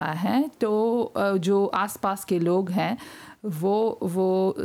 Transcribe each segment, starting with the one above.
है तो जो आसपास के लोग हैं वो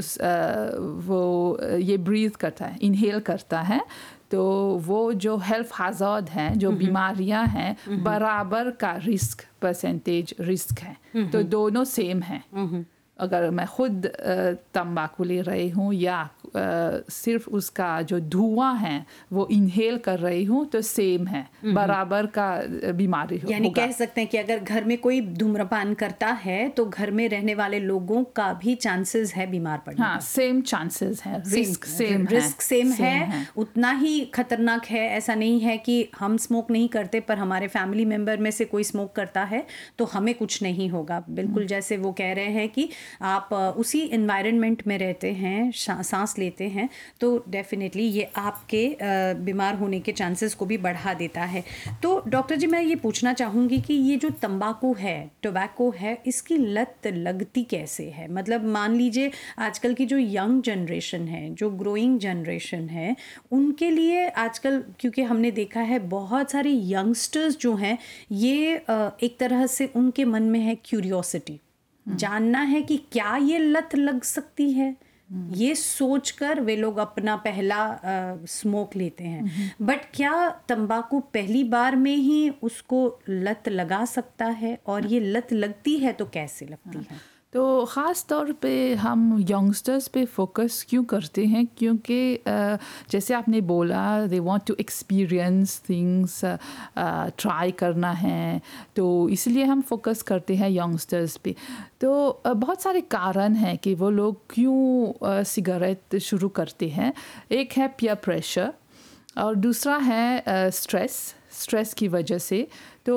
ये ब्रीथ करता है, इनहेल करता है, तो वो जो हेल्थ हैज़ार्ड हैं, जो बीमारियां हैं, बराबर का परसेंटेज रिस्क है, तो दोनों सेम हैं। अगर मैं खुद तंबाकू ले रही हूँ या सिर्फ उसका जो धुआं है वो इनहेल कर रही हूँ तो सेम है, बराबर का बीमारी होगा। यानी कह सकते हैं कि अगर घर में कोई धूम्रपान करता है तो घर में रहने वाले लोगों का भी चांसेस है बीमार पड़ने का। हाँ, सेम चांसेस है, रिस्क सेम है, उतना ही खतरनाक है। ऐसा नहीं है कि हम स्मोक नहीं करते पर हमारे फैमिली मेंबर में से कोई स्मोक करता है तो हमें कुछ नहीं होगा। बिल्कुल जैसे वो कह रहे हैं कि आप उसी एनवायरनमेंट में रहते हैं, सांस लेते हैं, तो डेफिनेटली ये आपके बीमार होने के चांसेस को भी बढ़ा देता है। तो डॉक्टर जी, मैं ये पूछना चाहूँगी कि ये जो तंबाकू है, टोबैको है, इसकी लत लगती कैसे है? मतलब मान लीजिए आजकल की जो यंग जनरेशन है, जो ग्रोइंग जनरेशन है, उनके लिए आजकल, क्योंकि हमने देखा है बहुत सारे यंगस्टर्स जो हैं, ये एक तरह से उनके मन में है क्यूरियोसिटी, जानना है कि क्या ये लत लग सकती है। ये सोचकर वे लोग अपना पहला स्मोक लेते हैं। बट क्या तंबाकू पहली बार में ही उसको लत लगा सकता है, और ये लत लगती है तो कैसे लगती है? तो ख़ास तौर पे हम यंगस्टर्स पे फोकस क्यों करते हैं, क्योंकि जैसे आपने बोला they want to experience things, try करना है, तो इसलिए हम फोकस करते हैं यंगस्टर्स पे। तो बहुत सारे कारण हैं कि वो लोग क्यों सिगरेट शुरू करते हैं। एक है पीयर प्रेशर और दूसरा है स्ट्रेस की वजह से। तो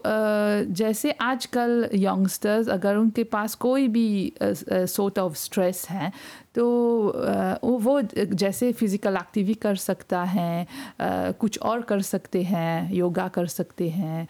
जैसे आजकल यंगस्टर्स, अगर उनके पास कोई भी सॉर्ट ऑफ स्ट्रेस है तो वो जैसे फिज़िकल एक्टिविटी कर सकता है, कुछ और कर सकते हैं, योगा कर सकते हैं,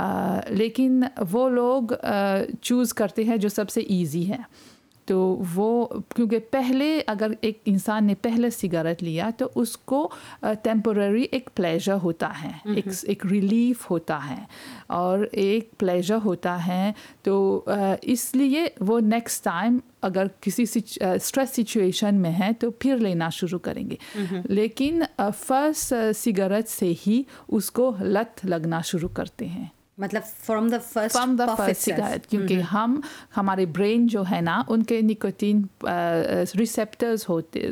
लेकिन वो लोग चूज़ करते हैं जो सबसे इजी है। तो वो क्योंकि पहले अगर एक इंसान ने पहले सिगरेट लिया तो उसको टेम्पररी एक प्लेजर होता है, एक रिलीफ होता है और एक प्लेजर होता है, तो इसलिए वो नेक्स्ट टाइम अगर किसी स्ट्रेस सिचुएशन में है तो फिर लेना शुरू करेंगे। लेकिन फर्स्ट सिगरेट से ही उसको लत लगना शुरू करते हैं, मतलब फ्रॉम द फर्स्ट सिगरेट, क्योंकि हमारे ब्रेन जो है ना, उनके निकोटीन रिसेप्टर्स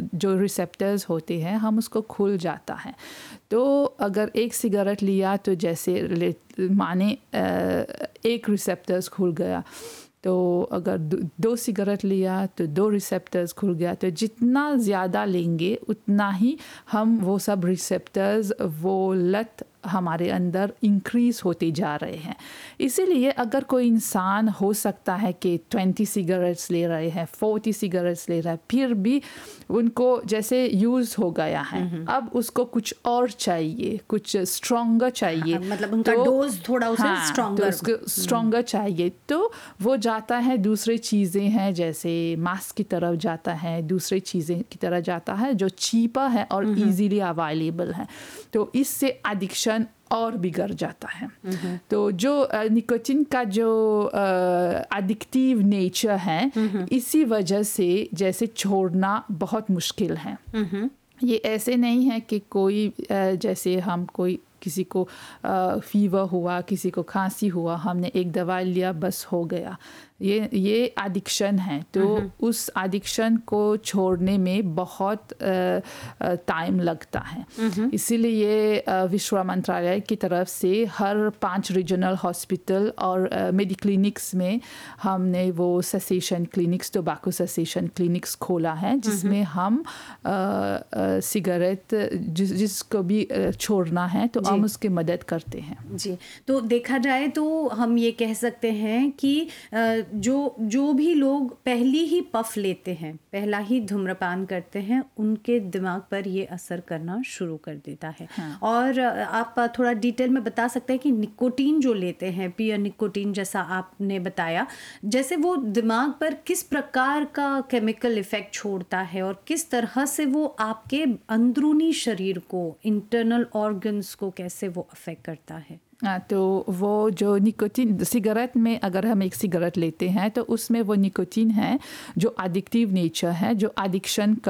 होते हैं, हम उसको खुल जाता है। तो अगर एक सिगरेट लिया तो जैसे माने एक रिसेप्टर्स खुल गया, तो अगर दो सिगरेट लिया तो दो रिसेप्टर्स खुल गया, तो जितना ज़्यादा लेंगे उतना ही हम वो सब रिसेप्टर्स, वो लत हमारे अंदर इंक्रीज़ होते जा रहे हैं। इसीलिए अगर कोई इंसान हो सकता है कि 20 सिगरेट्स ले रहे हैं, 40 सिगरेट्स ले रहा है, फिर भी उनको जैसे यूज़ हो गया है, अब उसको कुछ और चाहिए, कुछ स्ट्रॉन्गर चाहिए, मतलब उनका डोज थोड़ा उसे स्ट्रॉन्गर चाहिए, तो वो जाता है दूसरी चीज़ें हैं, जैसे मास्क की तरफ जाता है, दूसरी चीज़ें की तरफ जाता है जो चीपर है और इजीली अवेलेबल है, तो इससे एडिक्शन और बिगड़ जाता है। तो जो निकोटीन का जो एडिक्टिव नेचर है, इसी वजह से जैसे छोड़ना बहुत मुश्किल है। ये ऐसे नहीं है कि कोई जैसे हम कोई किसी को फीवर हुआ, किसी को खांसी हुआ, हमने एक दवाई लिया बस हो गया, ये एडिक्शन है। तो उस एडिक्शन को छोड़ने में बहुत टाइम लगता है। इसीलिए विश्व मंत्रालय की तरफ से हर 5 रीजनल हॉस्पिटल और मेडिक्लिनिक्स में हमने वो cessation clinics, tobacco cessation clinics खोला है, जिसमें हम सिगरेट जिसको भी छोड़ना है तो हम उसकी मदद करते हैं। जी, तो देखा जाए तो हम ये कह सकते हैं कि जो भी लोग पहली ही पफ लेते हैं, पहला ही धूम्रपान करते हैं, उनके दिमाग पर ये असर करना शुरू कर देता है। और आप थोड़ा डिटेल में बता सकते हैं कि निकोटीन जो लेते हैं, पियर निकोटीन जैसा आपने बताया, जैसे वो दिमाग पर किस प्रकार का केमिकल इफेक्ट छोड़ता है और किस तरह से वो आपके अंदरूनी शरीर को, इंटरनल ऑर्गन्स को कैसे वो अफेक्ट करता है? तो वो जो निकोटीन सिगरेट में अगर हम एक सिगरेट लेते हैं तो उसमें वो निकोटीन है जो एडिक्टिव नेचर है, जो एडिक्शन